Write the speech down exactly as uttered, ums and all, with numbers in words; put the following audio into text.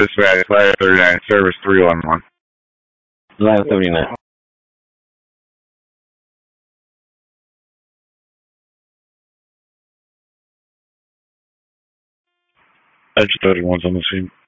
dispatch, Ladder thirty-nine, service three one one. Ladder thirty-nine. Edge thirty-one's on the scene.